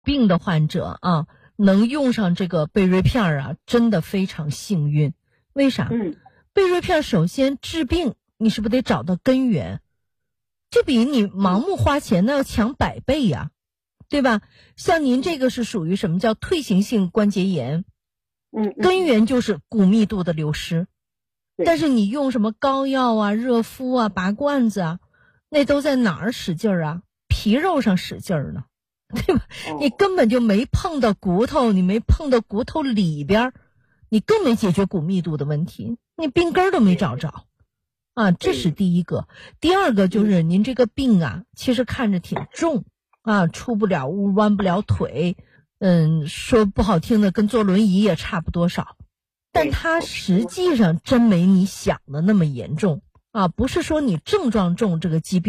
病的患者啊，能用上这个贝瑞片啊，真的非常幸运。为啥？贝瑞片首先治病，你是不是得找到根源？这比你盲目花钱那要强100倍呀，对吧？像您这个是属于什么叫退行性关节炎，根源就是骨密度的流失。但是你用什么膏药啊、热敷啊、拔罐子啊，那都在哪儿使劲儿啊？皮肉上使劲儿呢，对吧？你根本就没碰到骨头，你没碰到骨头里边，你更没解决骨密度的问题，你病根儿都没找着啊，这是第一个。第二个就是您这个病啊，其实看着挺重啊，出不了屋，弯不了腿，说不好听的，跟坐轮椅也差不多少。但它实际上真没你想的那么严重啊，不是说你症状重这个疾病